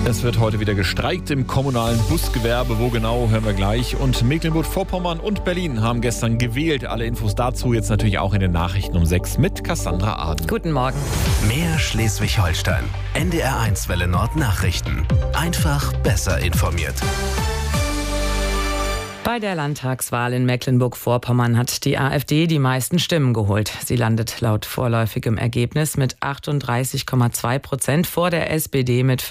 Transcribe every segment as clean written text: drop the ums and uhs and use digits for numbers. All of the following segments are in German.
Es wird heute wieder gestreikt im kommunalen Busgewerbe. Wo genau, hören wir gleich. Und Mecklenburg-Vorpommern und Berlin haben gestern gewählt. Alle Infos dazu jetzt natürlich auch in den Nachrichten um 6 mit Cassandra Aden. Guten Morgen. Mehr Schleswig-Holstein. NDR1 Welle Nord Nachrichten. Einfach besser informiert. Bei der Landtagswahl in Mecklenburg-Vorpommern hat die AfD die meisten Stimmen geholt. Sie landet laut vorläufigem Ergebnis mit 38,2% vor der SPD mit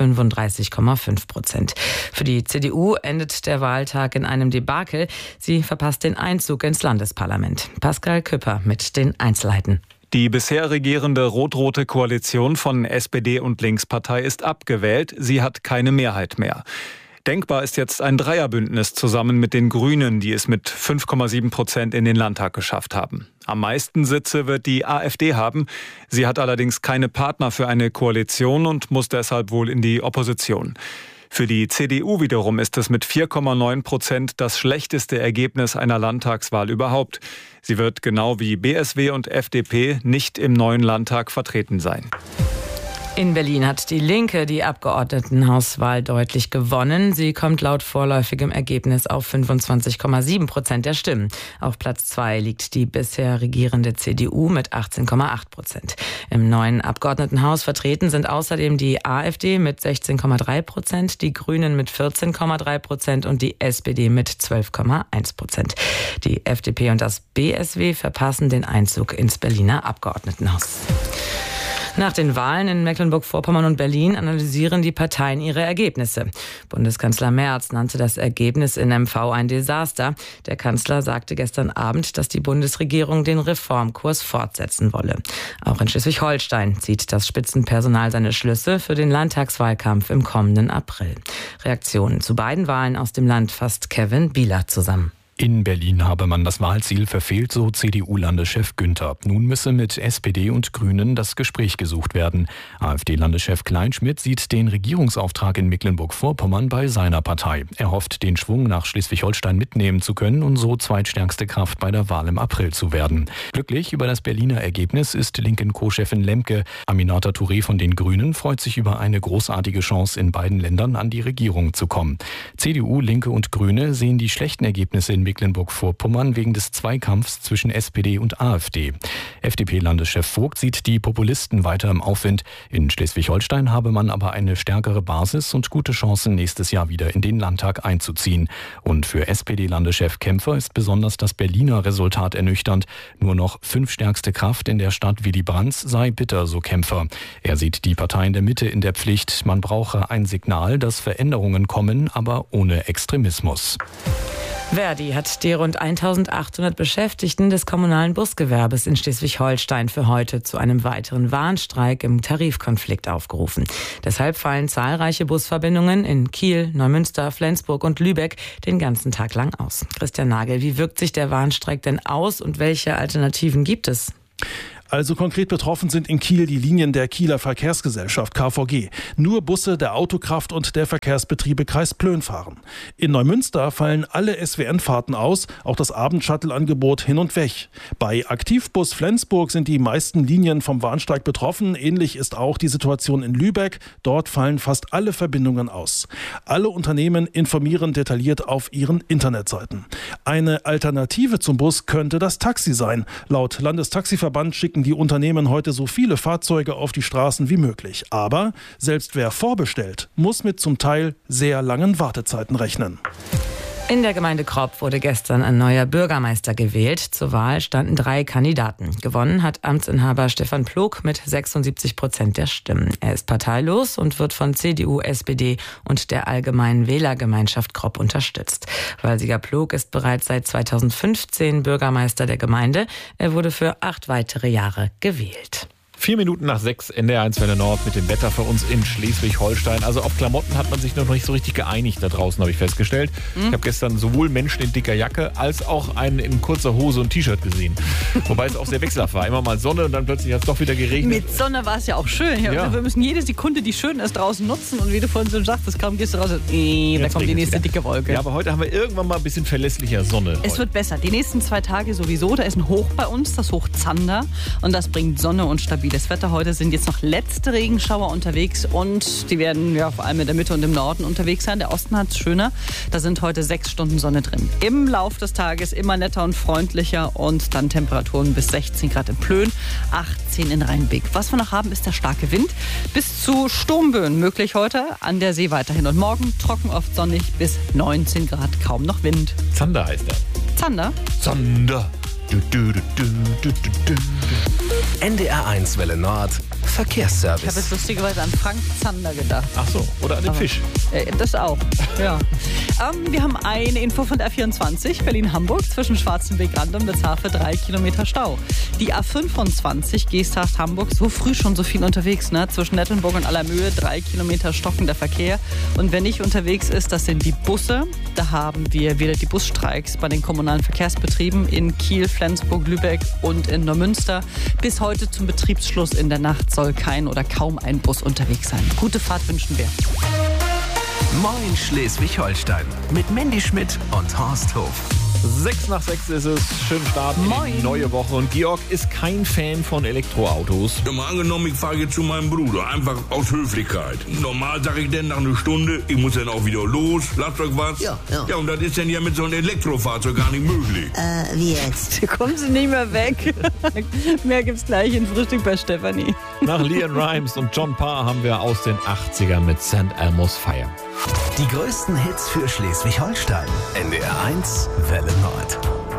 35,5%. Für die CDU endet der Wahltag in einem Debakel. Sie verpasst den Einzug ins Landesparlament. Pascal Küpper mit den Einzelheiten. Die bisher regierende rot-rote Koalition von SPD und Linkspartei ist abgewählt. Sie hat keine Mehrheit mehr. Denkbar ist jetzt ein Dreierbündnis zusammen mit den Grünen, die es mit 5,7% in den Landtag geschafft haben. Am meisten Sitze wird die AfD haben. Sie hat allerdings keine Partner für eine Koalition und muss deshalb wohl in die Opposition. Für die CDU wiederum ist es mit 4,9% das schlechteste Ergebnis einer Landtagswahl überhaupt. Sie wird genau wie BSW und FDP nicht im neuen Landtag vertreten sein. In Berlin hat die Linke die Abgeordnetenhauswahl deutlich gewonnen. Sie kommt laut vorläufigem Ergebnis auf 25,7% der Stimmen. Auf Platz 2 liegt die bisher regierende CDU mit 18,8%. Im neuen Abgeordnetenhaus vertreten sind außerdem die AfD mit 16,3%, die Grünen mit 14,3% und die SPD mit 12,1%. Die FDP und das BSW verpassen den Einzug ins Berliner Abgeordnetenhaus. Nach den Wahlen in Mecklenburg-Vorpommern und Berlin analysieren die Parteien ihre Ergebnisse. Bundeskanzler Merz nannte das Ergebnis in MV ein Desaster. Der Kanzler sagte gestern Abend, dass die Bundesregierung den Reformkurs fortsetzen wolle. Auch in Schleswig-Holstein zieht das Spitzenpersonal seine Schlüsse für den Landtagswahlkampf im kommenden April. Reaktionen zu beiden Wahlen aus dem Land fasst Kevin Bieler zusammen. In Berlin habe man das Wahlziel verfehlt, so CDU-Landeschef Günther. Nun müsse mit SPD und Grünen das Gespräch gesucht werden. AfD-Landeschef Kleinschmidt sieht den Regierungsauftrag in Mecklenburg-Vorpommern bei seiner Partei. Er hofft, den Schwung nach Schleswig-Holstein mitnehmen zu können und so zweitstärkste Kraft bei der Wahl im April zu werden. Glücklich über das Berliner Ergebnis ist Linken-Co-Chefin Lemke. Aminata Touré von den Grünen freut sich über eine großartige Chance, in beiden Ländern an die Regierung zu kommen. CDU, Linke und Grüne sehen die schlechten Ergebnisse in Mecklenburg-Vorpommern wegen des Zweikampfs zwischen SPD und AfD. FDP-Landeschef Vogt sieht die Populisten weiter im Aufwind. In Schleswig-Holstein habe man aber eine stärkere Basis und gute Chancen, nächstes Jahr wieder in den Landtag einzuziehen. Und für SPD-Landeschef Kämpfer ist besonders das Berliner Resultat ernüchternd. Nur noch 5 stärkste Kraft in der Stadt Willy Brandt sei bitter, so Kämpfer. Er sieht die Parteien der Mitte in der Pflicht. Man brauche ein Signal, dass Veränderungen kommen, aber ohne Extremismus. Verdi hat die rund 1800 Beschäftigten des kommunalen Busgewerbes in Schleswig-Holstein für heute zu einem weiteren Warnstreik im Tarifkonflikt aufgerufen. Deshalb fallen zahlreiche Busverbindungen in Kiel, Neumünster, Flensburg und Lübeck den ganzen Tag lang aus. Christian Nagel, wie wirkt sich der Warnstreik denn aus und welche Alternativen gibt es? Also konkret betroffen sind in Kiel die Linien der Kieler Verkehrsgesellschaft KVG. Nur Busse der Autokraft und der Verkehrsbetriebe Kreis Plön fahren. In Neumünster fallen alle SWN-Fahrten aus, auch das Abendshuttle-Angebot hin und weg. Bei Aktivbus Flensburg sind die meisten Linien vom Warnstreik betroffen. Ähnlich ist auch die Situation in Lübeck. Dort fallen fast alle Verbindungen aus. Alle Unternehmen informieren detailliert auf ihren Internetseiten. Eine Alternative zum Bus könnte das Taxi sein. Laut Landestaxiverband schicken die Unternehmen heute so viele Fahrzeuge auf die Straßen wie möglich. Aber selbst wer vorbestellt, muss mit zum Teil sehr langen Wartezeiten rechnen. In der Gemeinde Kropp wurde gestern ein neuer Bürgermeister gewählt. Zur Wahl standen 3 Kandidaten. Gewonnen hat Amtsinhaber Stefan Plog mit 76% der Stimmen. Er ist parteilos und wird von CDU, SPD und der Allgemeinen Wählergemeinschaft Kropp unterstützt. Wahlsieger Plog ist bereits seit 2015 Bürgermeister der Gemeinde. Er wurde für 8 weitere Jahre gewählt. 4 Minuten nach 6, NDR1 Welle Nord mit dem Wetter für uns in Schleswig-Holstein. Also auf Klamotten hat man sich noch nicht so richtig geeinigt da draußen, habe ich festgestellt. Ich habe gestern sowohl Menschen in dicker Jacke als auch einen in kurzer Hose und T-Shirt gesehen. Wobei es auch sehr wechselhaft war. Immer mal Sonne und dann plötzlich hat es doch wieder geregnet. Mit Sonne war es ja auch schön. Ja. Wir müssen jede Sekunde, die schön ist, draußen nutzen. Und wie du vorhin schon sagtest, kaum gehst du raus und da kommt die nächste dicke Wolke. Ja, aber heute haben wir irgendwann mal ein bisschen verlässlicher Sonne. Es wird besser. Die nächsten 2 Tage sowieso. Da ist ein Hoch bei uns, das Hoch Zander. Und das bringt Sonne und stabile stabiles Wetter heute, sind jetzt noch letzte Regenschauer unterwegs und die werden ja vor allem in der Mitte und im Norden unterwegs sein. Der Osten hat es schöner. Da sind heute 6 Stunden Sonne drin. Im Lauf des Tages immer netter und freundlicher und dann Temperaturen bis 16 Grad in Plön, 18 in Rheinbeek. Was wir noch haben, ist der starke Wind. Bis zu Sturmböen möglich heute, an der See weiterhin. Und morgen trocken, oft sonnig, bis 19 Grad, kaum noch Wind. Zander heißt er. Zander? Zander. NDR1 Welle Nord, Verkehrsservice. Ich habe jetzt lustigerweise an Frank Zander gedacht. Ach so, oder an den Fisch. Das auch, ja. Wir haben eine Info von der A24, Berlin-Hamburg, zwischen Schwarzenberg-Rand und Witzhafe 3 Kilometer Stau. Die A25, Geesthacht-Hamburg, so früh schon so viel unterwegs, ne? Zwischen Nettelnburg und Allermöhe 3 Kilometer stockender Verkehr. Und wer nicht unterwegs ist, das sind die Busse. Da haben wir wieder die Busstreiks bei den kommunalen Verkehrsbetrieben in Kiel, Flensburg, Lübeck und in Neumünster. Bis heute zum Betriebsschluss in der Nacht soll kein oder kaum ein Bus unterwegs sein. Gute Fahrt wünschen wir. Moin Schleswig-Holstein mit Mandy Schmidt und Horst Hof. 6 nach 6 ist es. Schönen Start in die neue Woche. Und Georg ist kein Fan von Elektroautos. Ja, mal angenommen, ich fahre jetzt zu meinem Bruder. Einfach aus Höflichkeit. Normal sage ich dann nach einer Stunde, ich muss dann auch wieder los. Lasst euch was. Ja. Ja, und das ist dann ja mit so einem Elektrofahrzeug gar nicht möglich. Wie jetzt? Hier kommen sie nicht mehr weg. Mehr gibt's gleich in Frühstück bei Stefanie. Nach Leon Rimes und John Parr haben wir aus den 80ern mit St. Elmo's Fire. Die größten Hits für Schleswig-Holstein. NDR1 Welle Nord.